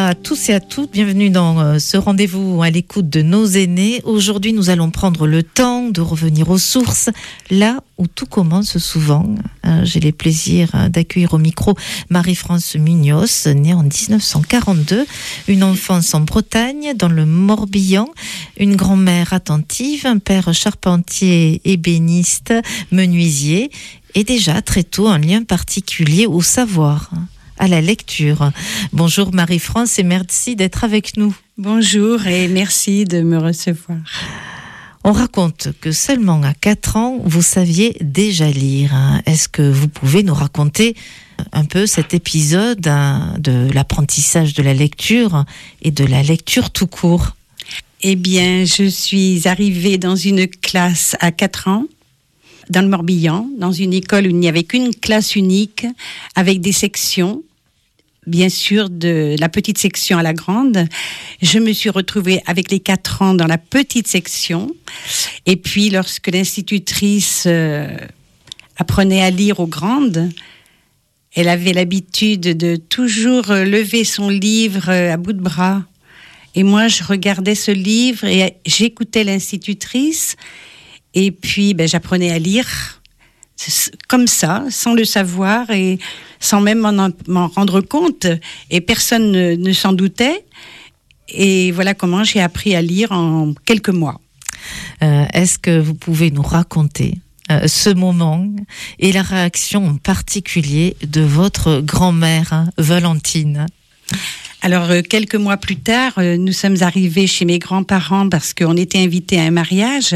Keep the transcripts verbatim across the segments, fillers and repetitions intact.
à tous et à toutes, bienvenue dans euh, ce rendez-vous à l'écoute de nos aînés. Aujourd'hui, nous allons prendre le temps de revenir aux sources, là où tout commence souvent. Euh, j'ai les plaisirs euh, d'accueillir au micro Marie-France Munoz, née en dix-neuf cent quarante-deux, une enfance en Bretagne, dans le Morbihan, une grand-mère attentive, un père charpentier, ébéniste, menuisier, et déjà très tôt un lien particulier au savoir, à la lecture. Bonjour Marie-France et merci d'être avec nous. Bonjour et merci de me recevoir. On raconte que seulement à quatre ans, vous saviez déjà lire. Est-ce que vous pouvez nous raconter un peu cet épisode de l'apprentissage de la lecture et de la lecture tout court ? Eh bien, je suis arrivée dans une classe à quatre ans, dans le Morbihan, dans une école où il n'y avait qu'une classe unique, avec des sections. Bien sûr, de la petite section à la grande. Je me suis retrouvée avec les quatre ans dans la petite section. Et puis, lorsque l'institutrice euh, apprenait à lire aux grandes, elle avait l'habitude de toujours lever son livre à bout de bras. Et moi, je regardais ce livre et j'écoutais l'institutrice. Et puis, ben, j'apprenais à lire comme ça, sans le savoir et sans même m'en, m'en rendre compte. Et personne ne, ne s'en doutait. Et voilà comment j'ai appris à lire en quelques mois. Euh, est-ce que vous pouvez nous raconter euh, ce moment et la réaction en particulier de votre grand-mère, hein, Valentine ? Alors, euh, quelques mois plus tard, euh, nous sommes arrivés chez mes grands-parents parce qu'on était invités à un mariage.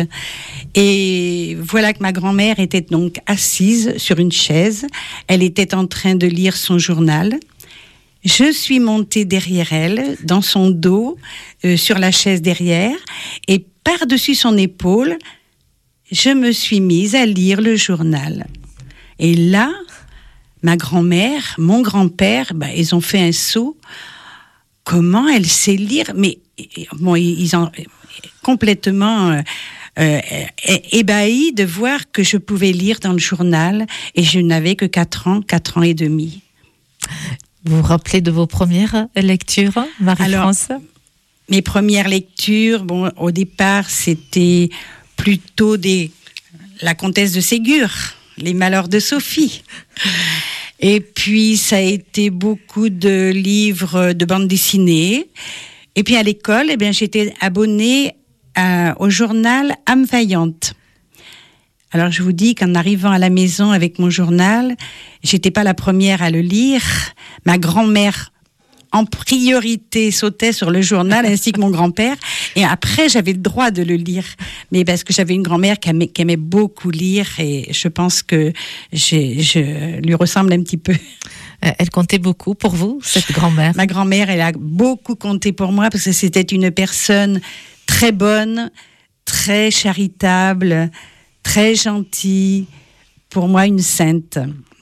Et voilà que ma grand-mère était donc assise sur une chaise. Elle était en train de lire son journal. Je suis montée derrière elle, dans son dos, euh, sur la chaise derrière. Et par-dessus son épaule, je me suis mise à lire le journal. Et là, ma grand-mère, mon grand-père, bah, ils ont fait un saut. Comment elle sait lire ? Mais bon, ils ont complètement euh, euh, ébahis de voir que je pouvais lire dans le journal et je n'avais que quatre ans, quatre ans et demi. Vous vous rappelez de vos premières lectures, Marie-France ? Alors, mes premières lectures, bon, au départ, c'était plutôt des La Comtesse de Ségur, Les Malheurs de Sophie. Et puis, ça a été beaucoup de livres de bande dessinée. Et puis, à l'école, eh bien, j'étais abonnée à, au journal Âme Vaillante. Alors, je vous dis qu'en arrivant à la maison avec mon journal, j'étais pas la première à le lire. Ma grand-mère, en priorité, sautait sur le journal, ainsi que mon grand-père. Et après, j'avais le droit de le lire. Mais parce que j'avais une grand-mère qui aimait, qui aimait beaucoup lire. Et je pense que je, je lui ressemble un petit peu. Elle comptait beaucoup pour vous, cette grand-mère ? Ma grand-mère, elle a beaucoup compté pour moi parce que c'était une personne très bonne, très charitable, très gentille. Pour moi, une sainte.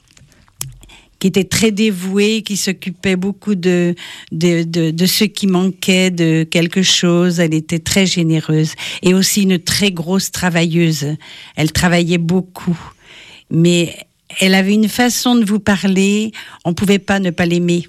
Qui était très dévouée, qui s'occupait beaucoup de, de, de, de ceux qui manquaient de quelque chose. Elle était très généreuse et aussi une très grosse travailleuse. Elle travaillait beaucoup, mais elle avait une façon de vous parler, on ne pouvait pas ne pas l'aimer.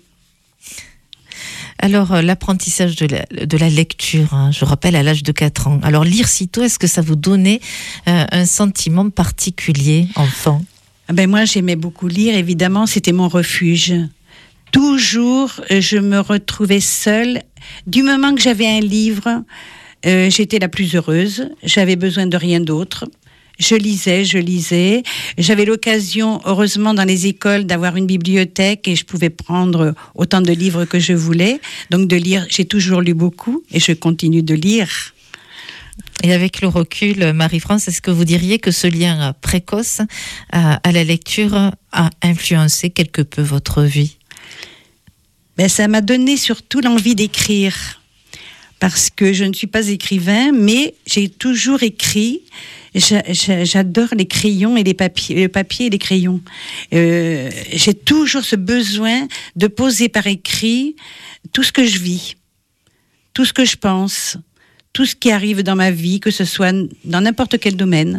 Alors, l'apprentissage de la, de la lecture, hein, je rappelle, à l'âge de quatre ans. Alors, lire si tôt, est-ce que ça vous donnait euh, un sentiment particulier, enfant ? Ben moi, j'aimais beaucoup lire, évidemment, c'était mon refuge. Toujours, je me retrouvais seule. Du moment que j'avais un livre, euh, j'étais la plus heureuse. J'avais besoin de rien d'autre. Je lisais, je lisais. J'avais l'occasion, heureusement, dans les écoles, d'avoir une bibliothèque et je pouvais prendre autant de livres que je voulais. Donc, de lire, j'ai toujours lu beaucoup et je continue de lire. Et avec le recul, Marie-France, est-ce que vous diriez que ce lien précoce à, à la lecture a influencé quelque peu votre vie ? Ben, ça m'a donné surtout l'envie d'écrire. Parce que je ne suis pas écrivain, mais j'ai toujours écrit. J'adore les crayons et les papiers, le papier et les crayons. Euh, j'ai toujours ce besoin de poser par écrit tout ce que je vis, tout ce que je pense, tout ce qui arrive dans ma vie, que ce soit dans n'importe quel domaine.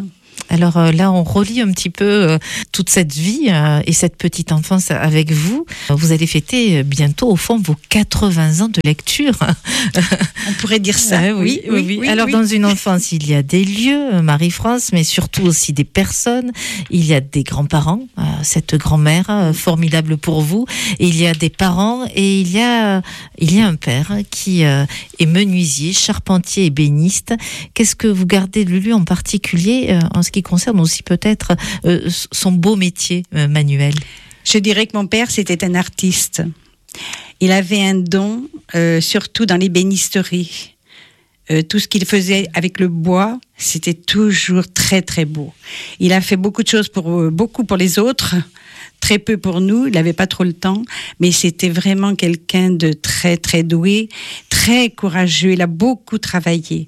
Alors euh, là, on relie un petit peu euh, toute cette vie euh, et cette petite enfance avec vous. Vous allez fêter bientôt, au fond, vos quatre-vingts ans de lecture. On pourrait dire ça. Euh, oui, oui, oui, oui. Alors, oui. Dans une enfance, il y a des lieux, Marie-France, mais surtout aussi des personnes. Il y a des grands-parents, euh, cette grand-mère euh, formidable pour vous. Et il y a des parents et il y a, il y a un père qui euh, est menuisier, charpentier et ébéniste. Qu'est-ce que vous gardez de lui en particulier euh, en ce qui concerne aussi peut-être euh, son beau métier euh, manuel? Je dirais que mon père, c'était un artiste. Il avait un don, euh, surtout dans l'ébénisterie. Euh, tout ce qu'il faisait avec le bois, c'était toujours très très beau. Il a fait beaucoup de choses pour euh, beaucoup pour les autres, très peu pour nous. Il n'avait pas trop le temps, mais c'était vraiment quelqu'un de très très doué, très courageux. Il a beaucoup travaillé.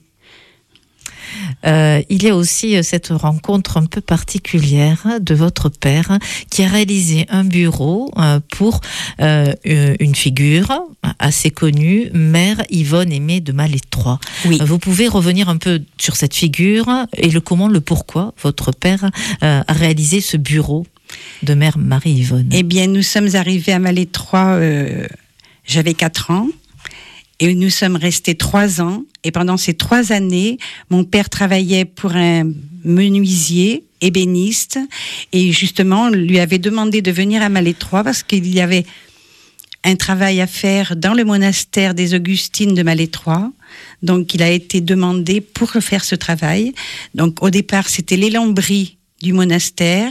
Euh, il y a aussi cette rencontre un peu particulière de votre père qui a réalisé un bureau euh, pour euh, une figure assez connue, Mère Yvonne Aimée de Malétroit. Oui. Vous pouvez revenir un peu sur cette figure et le comment, le pourquoi votre père euh, a réalisé ce bureau de Mère Marie-Yvonne? Eh bien, nous sommes arrivés à Malétroit, euh, j'avais quatre ans. Et nous sommes restés trois ans. Et pendant ces trois années, mon père travaillait pour un menuisier, ébéniste. Et justement, on lui avait demandé de venir à Malétroit parce qu'il y avait un travail à faire dans le monastère des Augustines de Malétroit. Donc, il a été demandé pour faire ce travail. Donc, au départ, c'était les lambris du monastère.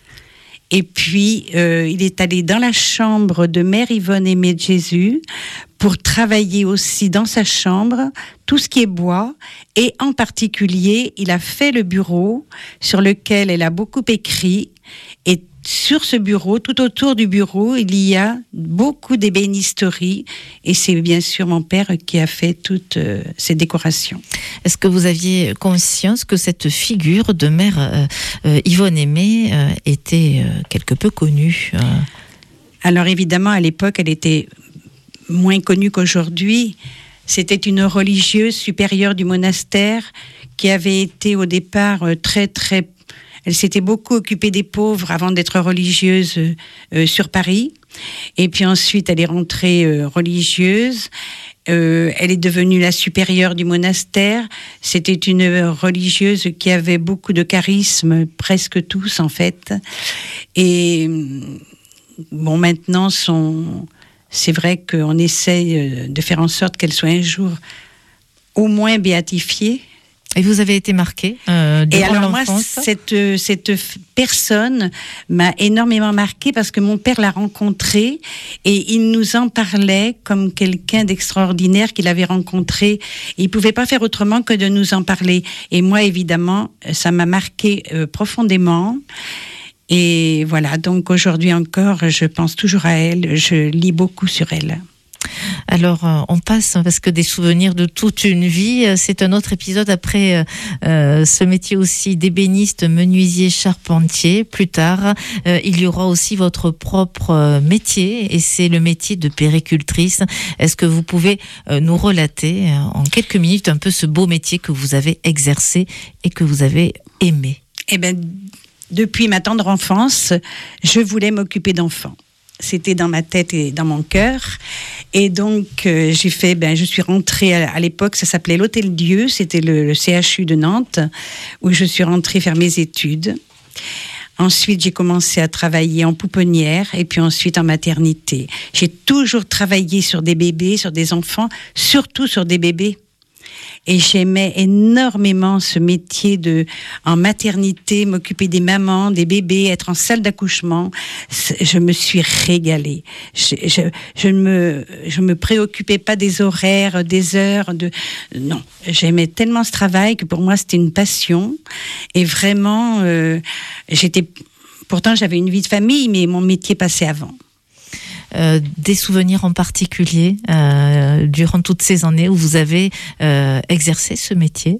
Et puis, euh, il est allé dans la chambre de Mère Yvonne Aimée de Jésus pour travailler aussi dans sa chambre tout ce qui est bois. Et en particulier, il a fait le bureau sur lequel elle a beaucoup écrit. Et sur ce bureau, tout autour du bureau, il y a beaucoup d'ébénisterie. Et c'est bien sûr mon père qui a fait toutes euh, ces décorations. Est-ce que vous aviez conscience que cette figure de Mère euh, euh, Yvonne Aimée euh, était euh, quelque peu connue euh... Alors évidemment, à l'époque, elle était moins connue qu'aujourd'hui. C'était une religieuse supérieure du monastère qui avait été au départ euh, très très... Elle s'était beaucoup occupée des pauvres avant d'être religieuse euh, sur Paris. Et puis ensuite, elle est rentrée euh, religieuse. Euh, elle est devenue la supérieure du monastère. C'était une religieuse qui avait beaucoup de charisme, presque tous en fait. Et bon, maintenant, son... c'est vrai qu'on essaye de faire en sorte qu'elle soit un jour au moins béatifiée. Et vous avez été marquée euh, durant Et alors l'enfance. moi, cette, cette personne m'a énormément marquée parce que mon père l'a rencontrée et il nous en parlait comme quelqu'un d'extraordinaire qu'il avait rencontré. Et il pouvait pas faire autrement que de nous en parler. Et moi, évidemment, ça m'a marqué euh, profondément. Et voilà, donc aujourd'hui encore, je pense toujours à elle, je lis beaucoup sur elle. Alors, euh, on passe, parce que des souvenirs de toute une vie, euh, c'est un autre épisode après euh, ce métier aussi d'ébéniste, menuisier, charpentier. Plus tard, euh, il y aura aussi votre propre euh, métier, et c'est le métier de péricultrice. Est-ce que vous pouvez euh, nous relater euh, en quelques minutes un peu ce beau métier que vous avez exercé et que vous avez aimé? Eh bien, depuis ma tendre enfance, je voulais m'occuper d'enfants. C'était dans ma tête et dans mon cœur. Et donc, euh, j'ai fait, ben, je suis rentrée à, à l'époque, ça s'appelait l'Hôtel-Dieu, c'était le, le C H U de Nantes, où je suis rentrée faire mes études. Ensuite, j'ai commencé à travailler en pouponnière et puis ensuite en maternité. J'ai toujours travaillé sur des bébés, sur des enfants, surtout sur des bébés. Et j'aimais énormément ce métier de, en maternité, m'occuper des mamans, des bébés, être en salle d'accouchement. Je me suis régalée. Je, je, je ne me, je me préoccupais pas des horaires, des heures, de, non. J'aimais tellement ce travail que pour moi c'était une passion. Et vraiment, euh, j'étais, pourtant j'avais une vie de famille, mais mon métier passait avant. Euh, des souvenirs en particulier euh, durant toutes ces années où vous avez euh, exercé ce métier?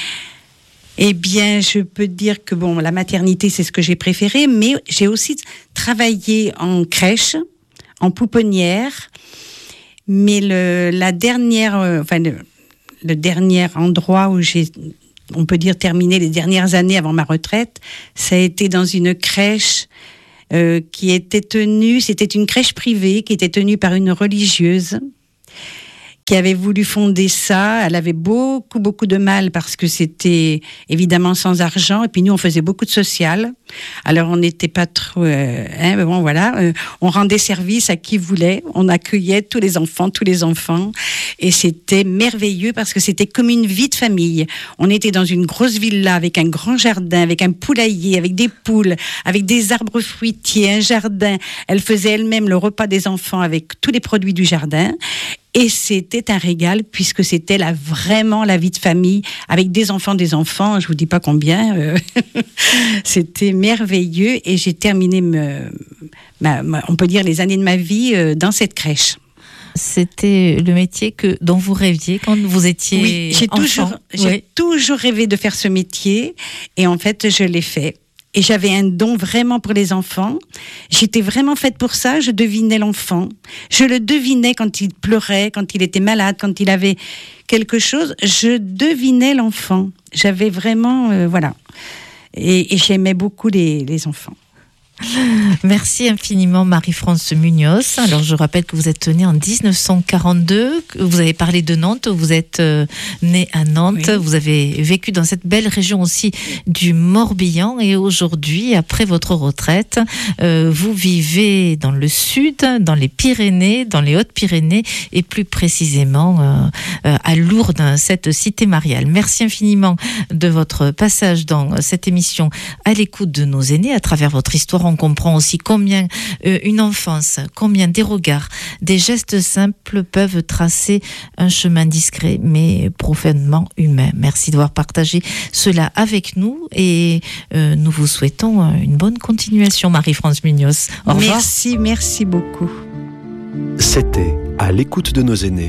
Eh bien, je peux dire que bon, la maternité, c'est ce que j'ai préféré, mais j'ai aussi travaillé en crèche, en pouponnière, mais le, la dernière, euh, enfin, le, le dernier endroit où j'ai on peut dire, terminé les dernières années avant ma retraite, ça a été dans une crèche euh, qui était tenue, c'était une crèche privée qui était tenue par une religieuse qui avait voulu fonder ça. Elle avait beaucoup, beaucoup de mal parce que c'était évidemment sans argent. Et puis nous, on faisait beaucoup de social. Alors, on n'était pas trop... Euh, hein, mais bon, voilà. Euh, on rendait service à qui voulait. On accueillait tous les enfants, tous les enfants. Et c'était merveilleux parce que c'était comme une vie de famille. On était dans une grosse villa avec un grand jardin, avec un poulailler, avec des poules, avec des arbres fruitiers, un jardin. Elle faisait elle-même le repas des enfants avec tous les produits du jardin. Et c'était un régal puisque c'était là vraiment la vie de famille avec des enfants, des enfants, je vous dis pas combien. Euh, c'était merveilleux et j'ai terminé, me, ma, ma, on peut dire, les années de ma vie euh, dans cette crèche. C'était le métier que, dont vous rêviez quand vous étiez oui, j'ai enfant. Toujours, j'ai oui. toujours rêvé de faire ce métier et en fait, je l'ai fait. Et j'avais un don vraiment pour les enfants. J'étais vraiment faite pour ça. Je devinais l'enfant. Je le devinais quand il pleurait, quand il était malade, quand il avait quelque chose. Je devinais l'enfant. J'avais vraiment... Euh, voilà. Et, et j'aimais beaucoup les, les enfants. Merci infiniment Marie-France Munoz. Alors je rappelle que vous êtes née en dix-neuf cent quarante-deux, que vous avez parlé de Nantes, vous êtes euh, née à Nantes, oui. Vous avez vécu dans cette belle région aussi du Morbihan et aujourd'hui, après votre retraite, euh, vous vivez dans le sud, dans les Pyrénées, dans les Hautes-Pyrénées et plus précisément euh, euh, à Lourdes, cette cité mariale. Merci infiniment de votre passage dans cette émission à l'écoute de nos aînés à travers votre histoire. On comprend aussi combien euh, une enfance, combien des regards, des gestes simples peuvent tracer un chemin discret mais profondément humain. Merci d'avoir partagé cela avec nous et euh, nous vous souhaitons une bonne continuation, Marie-France Munoz. Au revoir. Merci, merci beaucoup. C'était À l'écoute de nos aînés,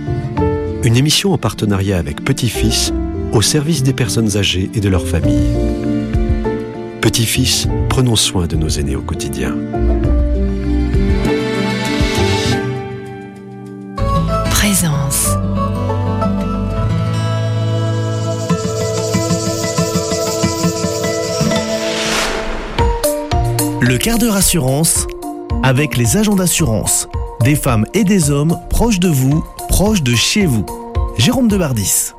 une émission en partenariat avec Petit-Fils au service des personnes âgées et de leurs familles. Petit-Fils, prenons soin de nos aînés au quotidien. Présence. Le quart d'heure assurance avec les agents d'assurance. Des femmes et des hommes proches de vous, proches de chez vous. Jérôme Debardis.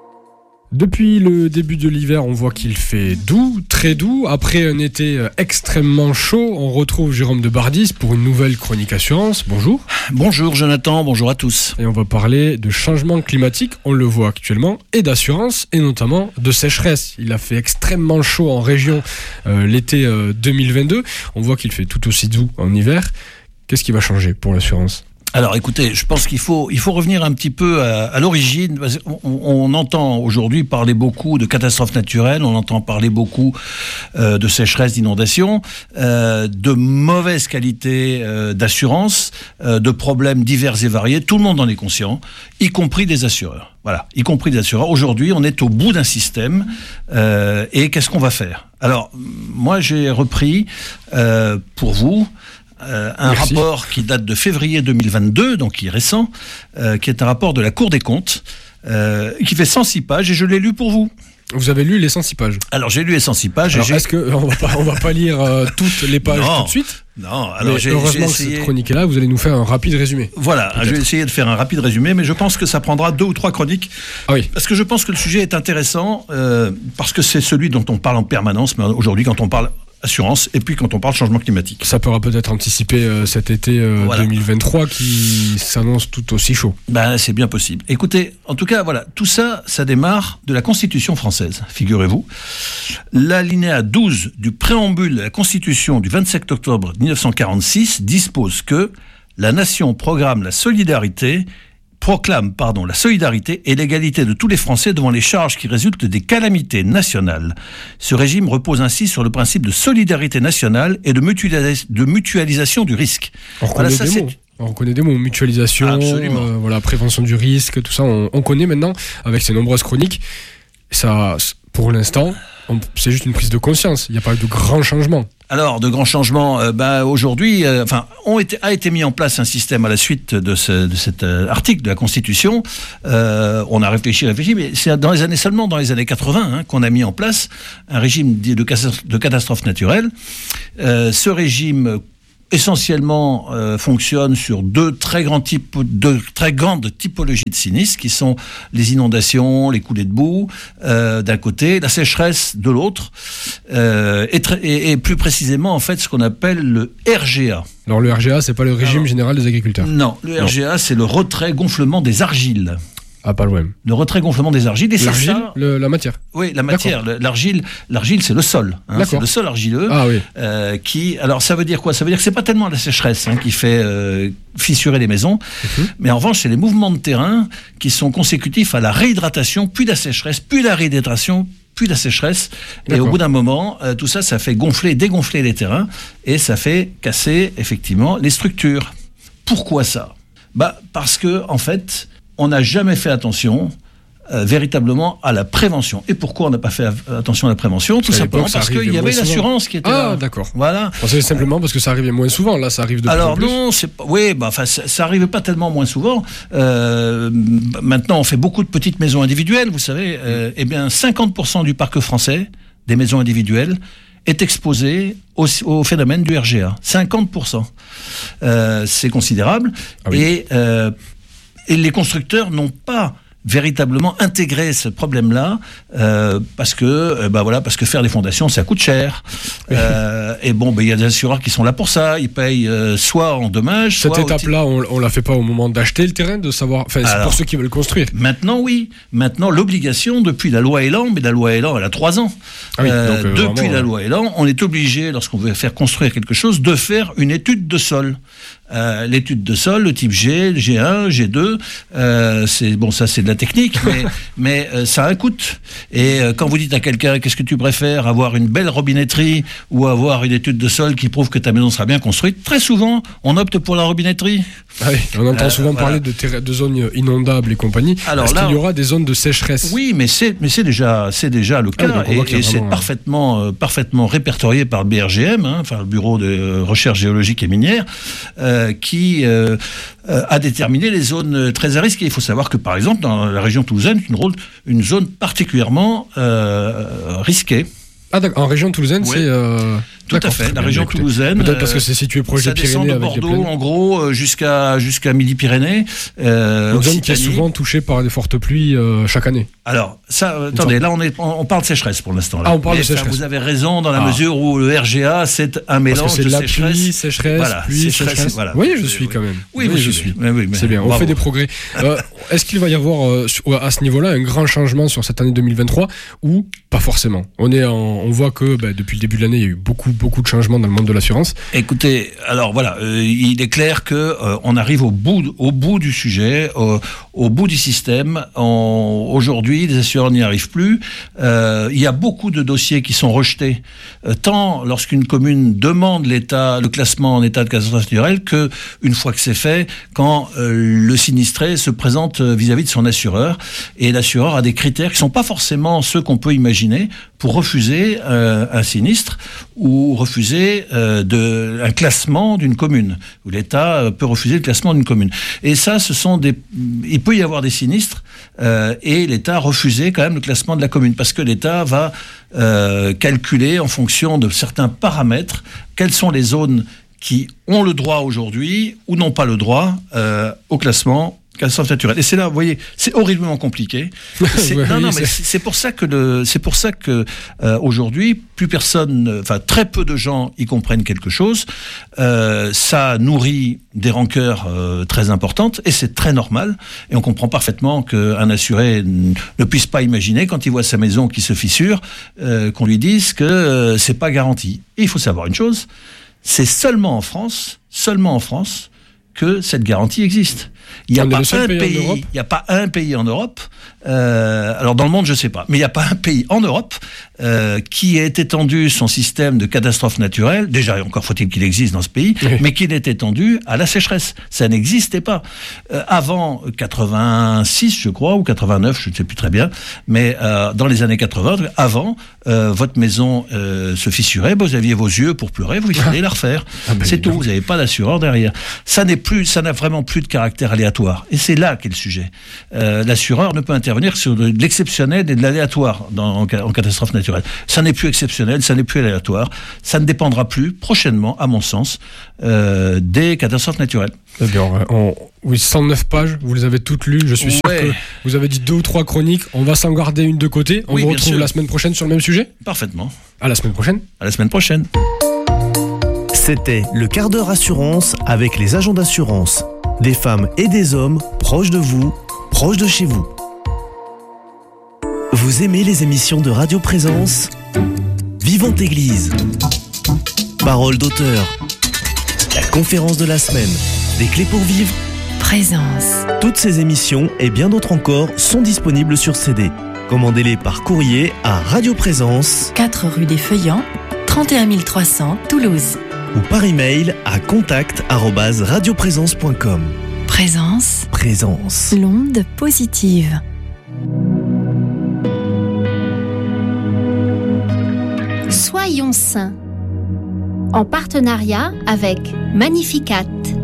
Depuis le début de l'hiver, on voit qu'il fait doux, très doux. Après un été extrêmement chaud, on retrouve Jérôme Debardis pour une nouvelle chronique assurance. Bonjour. Bonjour Jonathan, bonjour à tous. Et on va parler de changement climatique, on le voit actuellement, et d'assurance, et notamment de sécheresse. Il a fait extrêmement chaud en région euh, l'été euh, deux mille vingt-deux. On voit qu'il fait tout aussi doux en hiver. Qu'est-ce qui va changer pour l'assurance ? Alors écoutez, je pense qu'il faut, il faut revenir un petit peu à, à l'origine. On, on entend aujourd'hui parler beaucoup de catastrophes naturelles, on entend parler beaucoup euh, de sécheresse, d'inondations, euh, de mauvaise qualité euh, d'assurance, euh, de problèmes divers et variés. Tout le monde en est conscient, y compris des assureurs. Voilà, y compris des assureurs. Aujourd'hui, on est au bout d'un système euh, et qu'est-ce qu'on va faire ? Alors, moi j'ai repris euh, pour vous... Euh, un Merci. rapport qui date de février deux mille vingt-deux, donc qui est récent, euh, qui est un rapport de la Cour des comptes, euh, qui fait cent six pages et je l'ai lu pour vous. Vous avez lu les cent six pages ? Alors j'ai lu les cent six pages. Alors, et j'ai... est-ce que on va pas, on va pas lire euh, toutes les pages non, tout de suite ? Non. Alors mais j'ai, heureusement j'ai essayé... que cette chronique est là, vous allez nous faire un rapide résumé. Voilà, peut-être. Je vais essayer de faire un rapide résumé, mais je pense que ça prendra deux ou trois chroniques. Ah oui. Parce que je pense que le sujet est intéressant, euh, parce que c'est celui dont on parle en permanence, mais aujourd'hui quand on parle assurance, et puis quand on parle changement climatique. Ça pourra peut-être anticiper euh, cet été euh, voilà. deux mille vingt-trois qui s'annonce tout aussi chaud. Ben, c'est bien possible. Écoutez, en tout cas, voilà, tout ça, ça démarre de la Constitution française, figurez-vous. L'alinéa douze du préambule de la Constitution du vingt-sept octobre dix-neuf cent quarante-six dispose que la nation programme la solidarité proclame pardon, la solidarité et l'égalité de tous les Français devant les charges qui résultent des calamités nationales. Ce régime repose ainsi sur le principe de solidarité nationale et de, mutualis- de mutualisation du risque. On reconnaît, voilà, ça, des, mots. On reconnaît des mots, mutualisation, euh, voilà, prévention du risque, tout ça, on, on connaît maintenant avec ces nombreuses chroniques. Ça, pour l'instant, on, c'est juste une prise de conscience. Il n'y a pas eu de grands changements. Alors, de grands changements, euh, bah, aujourd'hui, euh, enfin, ont été, a été mis en place un système à la suite de, ce, de cet euh, article de la Constitution. Euh, on a réfléchi, réfléchi, mais c'est dans les années seulement dans les années quatre-vingts hein, qu'on a mis en place un régime de, de catastrophe naturelle. Euh, ce régime essentiellement euh, fonctionne sur deux très grands types, deux très grandes typologies de sinistres qui sont les inondations, les coulées de boue euh, d'un côté, la sécheresse de l'autre, euh, et, très, et, et plus précisément en fait ce qu'on appelle le R G A. Alors le R G A, c'est pas le régime Alors, général des agriculteurs. Non, le R G A, non. C'est le retrait gonflement des argiles. Ah, pas loin. Le retrait gonflement des argiles. Et l'argile, c'est ça, le, la matière. Oui, la matière. Le, l'argile, l'argile, c'est le sol. Hein, c'est le sol argileux. Ah oui. Euh, qui, alors, ça veut dire quoi ? Ça veut dire que c'est pas tellement la sécheresse hein, qui fait euh, fissurer les maisons, mm-hmm. mais en revanche, c'est les mouvements de terrain qui sont consécutifs à la réhydratation, puis la sécheresse, puis la réhydratation, puis la sécheresse. D'accord. Et au bout d'un moment, euh, tout ça, ça fait gonfler, dégonfler les terrains, et ça fait casser effectivement les structures. Pourquoi ça ? Bah, parce que en fait. On n'a jamais fait attention euh, véritablement à la prévention. Et pourquoi on n'a pas fait attention à la prévention ? Tout simplement parce qu'il y avait l'assurance qui était ah, là. Ah, d'accord. Voilà. Je pensais simplement euh, parce que ça arrivait moins souvent. Là, ça arrive de alors plus en plus. Alors non, c'est pas. Oui, bah, enfin, ça, ça arrivait pas tellement moins souvent. Euh, maintenant, on fait beaucoup de petites maisons individuelles. Vous savez, euh, eh bien, cinquante pour cent du parc français des maisons individuelles est exposé au, au phénomène du R G A. cinquante pour cent. Euh, c'est considérable. Ah oui. Et euh, Et les constructeurs n'ont pas véritablement intégré ce problème-là euh, parce que euh, bah voilà parce que faire des fondations ça coûte cher euh, et bon ben il y a des assureurs qui sont là pour ça, ils payent euh, soit en dommages. Cette soit étape-là, on, on la fait pas au moment d'acheter le terrain, de savoir. Enfin, c'est pour ceux qui veulent construire. Maintenant, oui. Maintenant, l'obligation depuis la loi Elan, mais la loi Elan, elle a trois ans. Ah oui, euh, donc, euh, depuis vraiment, la ouais. loi Elan, on est obligé, lorsqu'on veut faire construire quelque chose, de faire une étude de sol. Euh, l'étude de sol, le type G, G un, G deux, euh, c'est bon, ça c'est de la technique, mais, mais euh, ça a un coût. Et euh, quand vous dites à quelqu'un, qu'est-ce que tu préfères, avoir une belle robinetterie ou avoir une étude de sol qui prouve que ta maison sera bien construite, très souvent, on opte pour la robinetterie. Ah oui, on entend euh, souvent voilà. parler de, terra- de zones inondables et compagnie. Alors Est-ce là, qu'il y aura des zones de sécheresse ? Oui, mais c'est, mais c'est déjà, c'est déjà le cas, ah, et, et c'est vraiment, parfaitement, euh, parfaitement répertorié par le B R G M, hein, enfin le Bureau de recherche géologique et minière, euh, qui euh, euh, a déterminé les zones très à risque. Et il faut savoir que, par exemple, dans la région toulousaine, une, rôle, une zone particulièrement euh, risquée. Ah d'accord, en région toulousaine, oui. c'est... Euh... Tout à fait, la région écoutez, toulousaine. Peut-être parce que c'est situé proche des Pyrénées. Ça descend de avec Bordeaux, en gros, jusqu'à, jusqu'à Midi-Pyrénées. Euh, Une zone qui est souvent touchée par des fortes pluies euh, chaque année. Alors, ça, euh, attendez, là, on, est, on parle de sécheresse pour l'instant. Là. Ah, on parle Mais, de sécheresse. Enfin, vous avez raison dans la ah. mesure où le R G A, c'est un mélange parce que c'est de la sécheresse. Pluie, sécheresse, voilà, pluie, sécheresse, sécheresse. Voilà. Oui, je suis quand même. Oui, oui, oui je suis. Oui, oui, c'est bien, bravo. on fait des progrès. euh, est-ce qu'il va y avoir, euh, à ce niveau-là, un grand changement sur cette année deux mille vingt-trois ou pas forcément ? On, est en, on voit que bah, depuis le début de l'année, il y a eu beaucoup, beaucoup de changements dans le monde de l'assurance. Écoutez, alors voilà, euh, il est clair que euh, on arrive au bout, au bout du sujet, au, au bout du système. On, aujourd'hui, les assureurs n'y arrivent plus. Euh, il y a beaucoup de dossiers qui sont rejetés, euh, tant lorsqu'une commune demande l'état, le classement en état de catastrophe naturelle, que une fois que c'est fait, quand euh, le sinistré se présente vis-à-vis de son assureur, et l'assureur a des critères qui sont pas forcément ceux qu'on peut imaginer pour refuser euh, un sinistre ou refuser euh, de, un classement d'une commune, où l'État peut refuser le classement d'une commune. Et ça, ce sont des, il peut y avoir des sinistres euh, et l'État refuser quand même le classement de la commune, parce que l'État va euh, calculer en fonction de certains paramètres quelles sont les zones qui ont le droit aujourd'hui ou n'ont pas le droit euh, au classement catastrophe naturelle. Et c'est là, vous voyez, c'est horriblement compliqué. C'est, ouais, non, oui, non, c'est... mais c'est, c'est pour ça que le, c'est pour ça que euh, aujourd'hui, plus personne, enfin très peu de gens y comprennent quelque chose. Euh, ça nourrit des rancœurs euh, très importantes et c'est très normal. Et on comprend parfaitement qu'un assuré n- ne puisse pas imaginer, quand il voit sa maison qui se fissure, euh, qu'on lui dise que euh, c'est pas garanti. Et il faut savoir une chose, c'est seulement en France, seulement en France, que cette garantie existe. Il n'y a, pas un pays, pays, il n'y a pas un pays en Europe, euh, alors dans le monde je ne sais pas, mais il n'y a pas un pays en Europe euh, qui ait étendu son système de catastrophes naturelles, déjà encore faut-il qu'il existe dans ce pays, oui. mais qu'il ait étendu à la sécheresse. Ça n'existait pas. Euh, avant quatre-vingt-six je crois, ou quatre-vingt-neuf, je ne sais plus très bien, mais euh, dans les années quatre-vingts, avant, euh, votre maison euh, se fissurait, vous aviez vos yeux pour pleurer, vous il fallait la refaire. Ah ben c'est tout, vous n'avez pas d'assureur derrière. Ça n'est plus, ça n'a vraiment plus de caractère aléatoire. Et c'est là qu'est le sujet. Euh, l'assureur ne peut intervenir sur de l'exceptionnel et de l'aléatoire dans, en, en catastrophe naturelle. Ça n'est plus exceptionnel, ça n'est plus aléatoire. Ça ne dépendra plus prochainement, à mon sens, euh, des catastrophes naturelles. Eh bien, on, oui, cent neuf pages, vous les avez toutes lues. Je suis ouais. sûr que vous avez dit deux ou trois chroniques. On va s'en garder une de côté. On oui, vous retrouve sûr. la semaine prochaine sur le même sujet. Parfaitement. À la semaine prochaine. À la semaine prochaine. C'était le quart d'heure assurance avec les agents d'assurance. Des femmes et des hommes proches de vous, proches de chez vous. Vous aimez les émissions de Radio Présence ? Vivante Église. Parole d'auteur. La conférence de la semaine. Des clés pour vivre. Présence. Toutes ces émissions et bien d'autres encore sont disponibles sur C D. Commandez-les par courrier à Radio Présence, quatre rue des Feuillants, trente et un mille trois cents, Toulouse. Ou par email à contact arobase radioprésence point com. Présence. Présence. L'onde positive. Soyons saints. En partenariat avec Magnificat.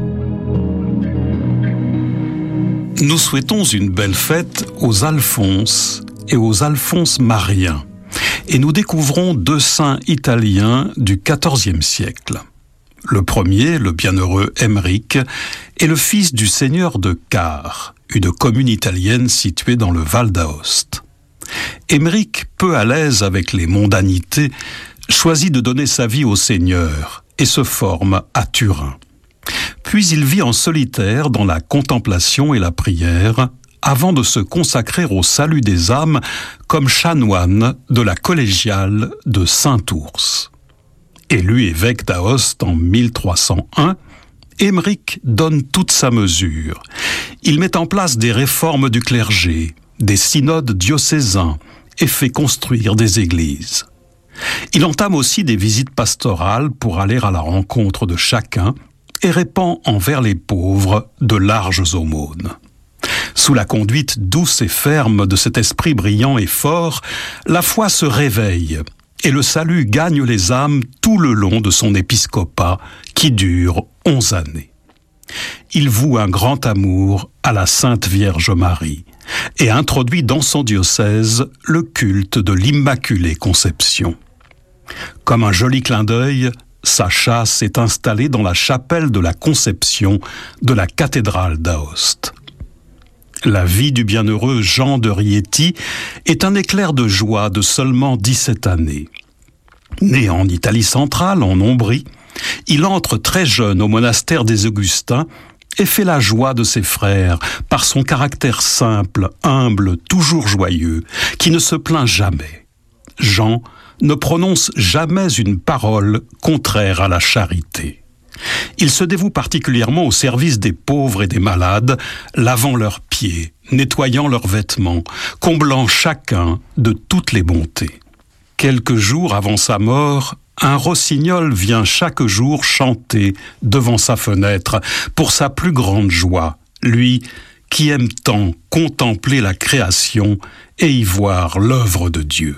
Nous souhaitons une belle fête aux Alphonse et aux Alphonse mariens. Et nous découvrons deux saints italiens du quatorzième siècle. Le premier, le bienheureux Emeric, est le fils du seigneur de Car, une commune italienne située dans le Val d'Aoste. Emeric, peu à l'aise avec les mondanités, choisit de donner sa vie au Seigneur et se forme à Turin. Puis il vit en solitaire dans la contemplation et la prière, avant de se consacrer au salut des âmes comme chanoine de la collégiale de Saint-Ours. Élu évêque d'Aoste en mille trois cent un, Emeric donne toute sa mesure. Il met en place des réformes du clergé, des synodes diocésains et fait construire des églises. Il entame aussi des visites pastorales pour aller à la rencontre de chacun et répand envers les pauvres de larges aumônes. Sous la conduite douce et ferme de cet esprit brillant et fort, la foi se réveille et le salut gagne les âmes tout le long de son épiscopat qui dure onze années. Il voue un grand amour à la Sainte Vierge Marie et introduit dans son diocèse le culte de l'Immaculée Conception. Comme un joli clin d'œil, sa châsse est installée dans la chapelle de la Conception de la cathédrale d'Aoste. La vie du bienheureux Jean de Rieti est un éclair de joie de seulement dix-sept années. Né en Italie centrale, en Ombrie, il entre très jeune au monastère des Augustins et fait la joie de ses frères par son caractère simple, humble, toujours joyeux, qui ne se plaint jamais. Jean ne prononce jamais une parole contraire à la charité. Il se dévoue particulièrement au service des pauvres et des malades, lavant leurs pieds, nettoyant leurs vêtements, comblant chacun de toutes les bontés. Quelques jours avant sa mort, un rossignol vient chaque jour chanter devant sa fenêtre pour sa plus grande joie, lui qui aime tant contempler la création et y voir l'œuvre de Dieu.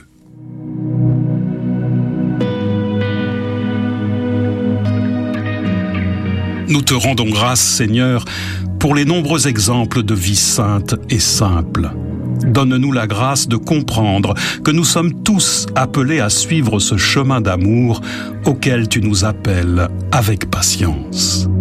Nous te rendons grâce, Seigneur, pour les nombreux exemples de vie sainte et simple. Donne-nous la grâce de comprendre que nous sommes tous appelés à suivre ce chemin d'amour auquel tu nous appelles avec patience.